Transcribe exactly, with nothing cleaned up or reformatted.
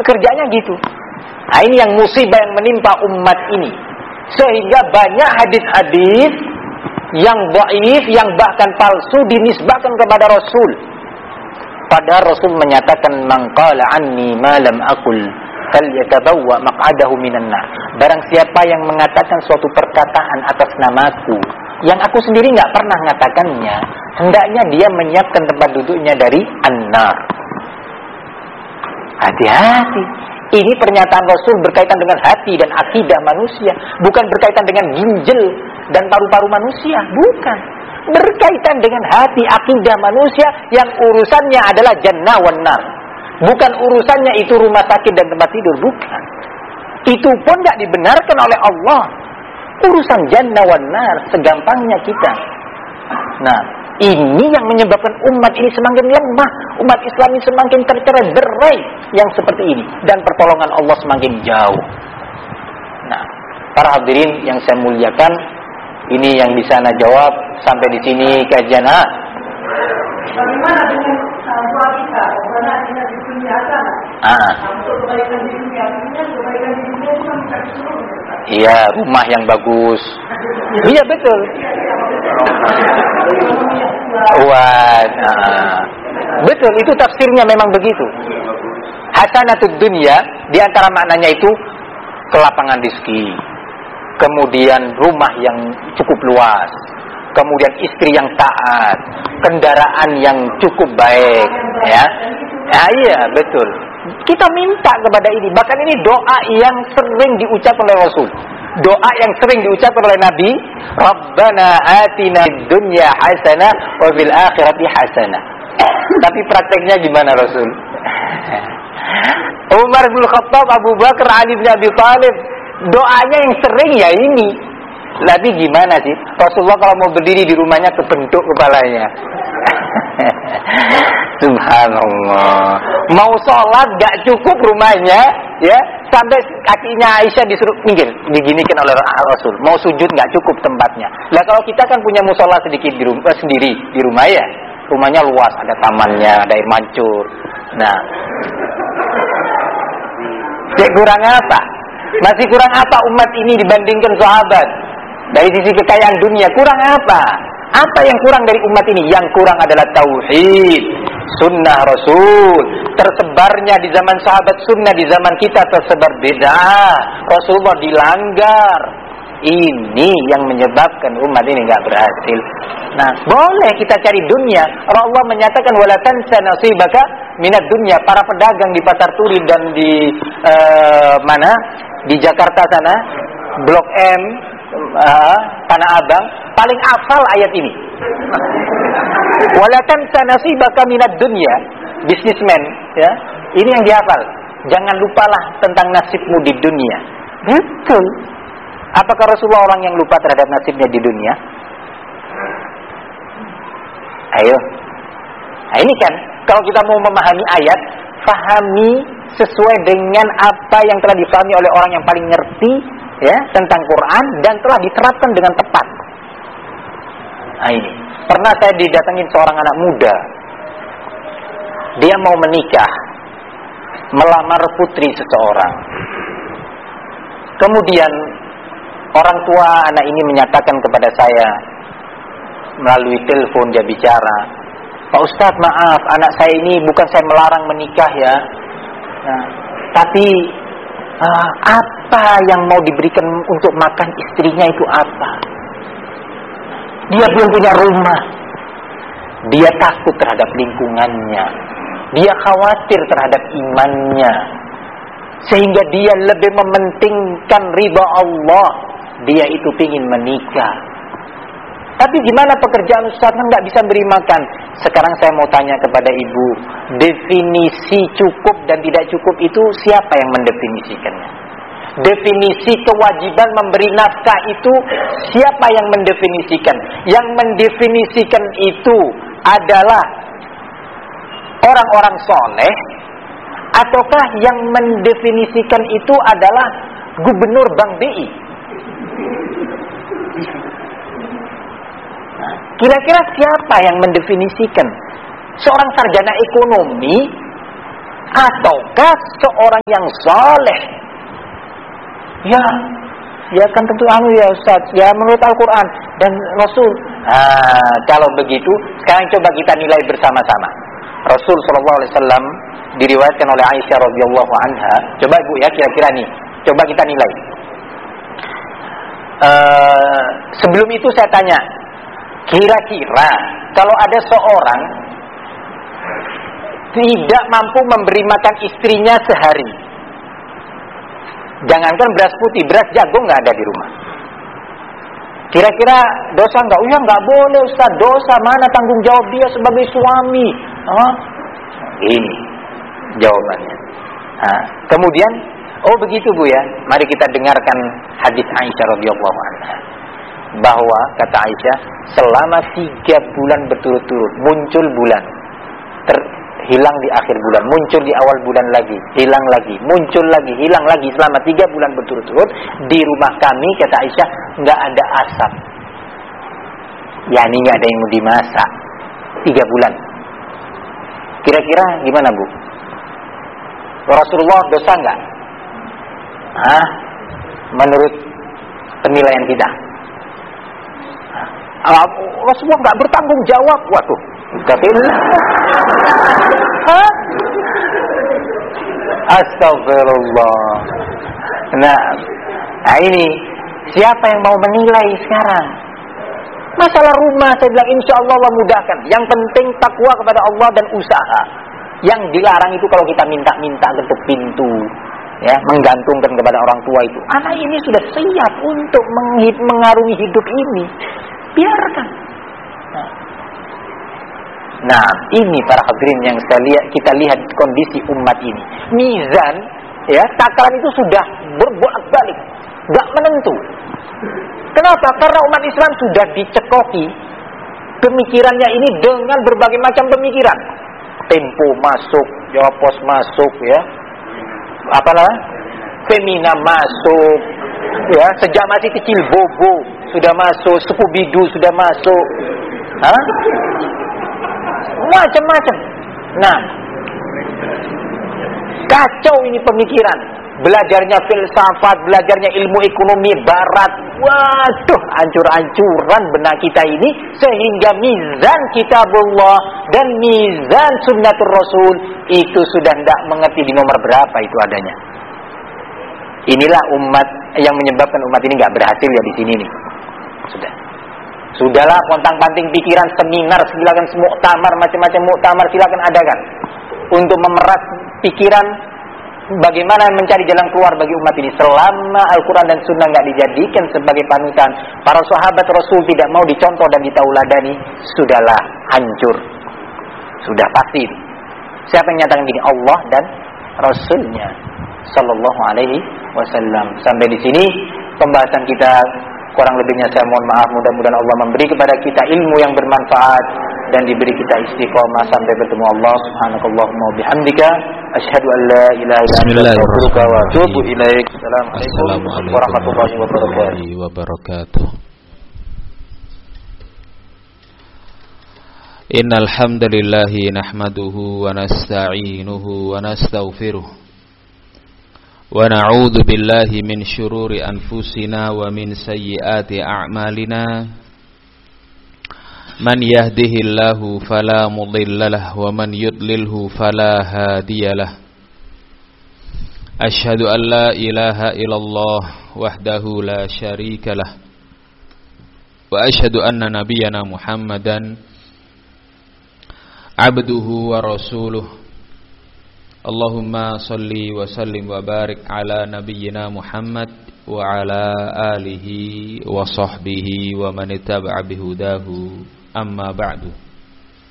Pekerjaannya gitu. Nah, ini yang musibah yang menimpa umat ini. Sehingga banyak hadis-hadis yang dhaif, yang bahkan palsu dinisbahkan kepada Rasul. Padahal Rasul menyatakan, "Man qala anni ma lam aqul falyatabawwa maq'adahu minan nar." Barang siapa yang mengatakan suatu perkataan atas namaku yang aku sendiri enggak pernah mengatakannya, hendaknya dia menyiapkan tempat duduknya dari an-nar. Hati-hati. Ini pernyataan Rasul berkaitan dengan hati dan akidah manusia, bukan berkaitan dengan ginjal dan paru-paru manusia, bukan. Berkaitan dengan hati, akidah manusia yang urusannya adalah jannah wan nar. Bukan urusannya itu rumah sakit dan tempat tidur, bukan. Itu pun tidak dibenarkan oleh Allah. Urusan jannah wan nar segampangnya kita. Nah, ini yang menyebabkan umat ini semakin lemah, umat Islam ini semakin tercerai-berai yang seperti ini, dan pertolongan Allah semakin jauh. Nah, para hadirin yang saya muliakan, ini yang bisa Ana jawab sampai di sini kajian. Ah. Bagaimana dengan doa kita? Bagaimana dengan di dunia sana? Ah. Untuk kebaikan di dunia, dengan kebaikan di dunia itu kan bukan seluruh. Iya, rumah yang bagus. Iya betul. Wah, nah. Betul, itu tafsirnya memang begitu. Hasanatud dunya, di antara maknanya itu kelapangan rezeki, kemudian rumah yang cukup luas, kemudian istri yang taat, kendaraan yang cukup baik, ya. Nah, iya betul. Kita minta kepada ini. Bahkan ini doa yang sering diucapkan oleh Rasul. Doa yang sering diucapkan oleh Nabi, Rabbana atina fid dunya hasanah wa fil akhirati hasanah. Tapi prakteknya gimana Rasul? Umar bin Khattab, Abu Bakar, Ali bin Abi Thalib, doanya yang sering ya ini. Tapi gimana sih? Rasulullah kalau mau berdiri di rumahnya kebentuk kepalanya. Subhanallah. Mau sholat gak cukup rumahnya, ya, sampai kakinya Aisyah disuruh minggir, diginikan oleh Rasul. Mau sujud gak cukup tempatnya. Lah kalau kita kan punya musola sedikit di rumah sendiri di rumah ya, rumahnya luas, ada tamannya, ada air mancur. Nah, cek kurang apa? Masih kurang apa umat ini dibandingkan sahabat? Dari sisi kekayaan dunia kurang apa? Apa yang kurang dari umat ini? Yang kurang adalah tauhid, sunnah Rasul. Tersebarnya di zaman sahabat sunnah, di zaman kita tersebar bid'ah. Rasulullah dilanggar. Ini yang menyebabkan umat ini nggak berhasil. Nah, boleh kita cari dunia. Allah menyatakan wala tansa nasibaka minad dunya. Para pedagang di Pasar Turi dan di uh, mana? Di Jakarta sana, Blok M, uh, Tanah Abang, paling hafal ayat ini. Wala tansa nasibaka minad dunya. Businessman, ya. Ini yang dihafal. Jangan lupalah tentang nasibmu di dunia. Betul. Apakah Rasulullah orang yang lupa terhadap nasibnya di dunia? Ayo. Nah ini kan, kalau kita mau memahami ayat, fahami sesuai dengan apa yang telah difahami oleh orang yang paling ngerti, ya, tentang Quran dan telah diterapkan dengan tepat. Nah ini, pernah saya didatangin seorang anak muda. Dia mau menikah, melamar putri seseorang. Kemudian orang tua anak ini menyatakan kepada saya melalui telepon, dia bicara, Pak Ustadz maaf, anak saya ini bukan saya melarang menikah ya, nah, tapi uh, apa yang mau diberikan untuk makan istrinya itu apa? Dia belum punya rumah, dia takut terhadap lingkungannya, dia khawatir terhadap imannya, sehingga dia lebih mementingkan ridha Allah. Dia itu ingin menikah. Tapi gimana pekerjaan Ustaz, kan nggak bisa beri makan. Sekarang saya mau tanya kepada ibu, definisi cukup dan tidak cukup itu siapa yang mendefinisikannya? Definisi kewajiban memberi nafkah itu siapa yang mendefinisikan? Yang mendefinisikan itu adalah orang-orang soleh, ataukah yang mendefinisikan itu adalah gubernur Bank B I? Kira-kira siapa yang mendefinisikan? Seorang sarjana ekonomi ataukah seorang yang saleh? Ya, ya kan tentu anu ya Ustaz, ya menurut Al-Quran dan Rasul. Nah, kalau begitu sekarang coba kita nilai bersama-sama. Rasul Shallallahu Alaihi Wasallam diriwayatkan oleh Aisyah radhiyallahu anha. Coba ibu ya kira-kira nih, coba kita nilai. Uh, sebelum itu saya tanya, kira-kira kalau ada seorang tidak mampu memberi makan istrinya sehari, jangankan beras putih, beras jagung nggak ada di rumah, kira-kira dosa nggak? Oh ya nggak boleh Ustaz, dosa, mana tanggung jawab dia sebagai suami? Oh, ini jawabannya. Nah, kemudian, oh begitu Bu ya, mari kita dengarkan hadis Aisyah radhiyallahu anha, bahwa kata Aisyah, selama tiga bulan berturut-turut muncul bulan, terhilang di akhir bulan, muncul di awal bulan lagi, hilang lagi, muncul lagi, hilang lagi, selama tiga bulan berturut-turut di rumah kami, kata Aisyah, nggak ada asap, yakni nggak ada yang mau dimasak tiga bulan. Kira-kira gimana Bu? Rasulullah dosa nggak? Hah? Menurut penilaian kita, Rasulullah nggak bertanggung jawab. Waduh, kafirlah. Hah? Astagfirullah. Nah, nah ini siapa yang mau menilai sekarang? Masalah rumah, saya bilang insya Allah Allah mudahkan. Yang penting takwa kepada Allah dan usaha. Yang dilarang itu kalau kita minta-minta ketuk pintu, ya, menggantungkan kepada orang tua itu. Anak ini sudah siap untuk mengarungi hidup ini, biarkan. Nah, nah ini para hadirin yang saya lihat, kita lihat kondisi umat ini. Mizan, ya, takaran itu sudah berbolak-balik, nggak menentu. Kenapa? Karena umat Islam sudah dicekoki pemikirannya ini dengan berbagai macam pemikiran. Tempo masuk, Jawa Pos masuk, ya, apa namanya, Femina masuk, ya, sejak masih kecil Bobo sudah masuk, Scooby-Doo sudah masuk, hah? Macam-macam. Nah, kacau ini pemikiran. Belajarnya filsafat, belajarnya ilmu ekonomi barat. Waduh, hancur-hancuran benak kita ini, sehingga mizan kitabullah dan mizan sunnatul Rasul itu sudah tidak mengerti di nomor berapa itu adanya. Inilah umat yang menyebabkan umat ini nggak berhasil ya di sini nih. Sudah. Sudahlah, pontang-panting pikiran, seminar, silakan muktamar, macam-macam muktamar silakan adakan untuk memeras pikiran bagaimana mencari jalan keluar bagi umat ini. Selama Al-Quran dan Sunnah nggak dijadikan sebagai panutan, para sahabat Rasul tidak mau dicontoh dan ditauladani, sudahlah hancur. Sudah pasti. Siapa yang nyatakan gini? Allah dan Rasulnya Sallallahu Alaihi Wasallam. Sampai di sini pembahasan kita. Kurang lebihnya saya mohon maaf. Mudah-mudahan Allah memberi kepada kita ilmu yang bermanfaat dan diberi kita istiqomah sampai bertemu Allah Subhanakallahumma wa bihamdika asyhadu an la ilaha illa anta astaghfiruka wa atubu ilaik. Assalamualaikum warahmatullahi wabarakatuh. Innal hamdalillah nahmaduhu wa nasta'inuhu wa nastaghfiruh. Wa na'udzu billahi min syururi anfusina wa min sayyiati a'malina. Man yahdihillahu fala mudhillalah wa man yudlilhu fala hadiyalah. Asyhadu an la ilaha illallah wahdahu la syarikalah. Wa asyhadu anna nabiyyana Muhammadan abduhu wa rasuluh. Allahumma salli wa sallim wa barik ala nabiyyina Muhammad wa ala alihi wa sahbihi wa man ittaba'a bihudahu, amma ba'du.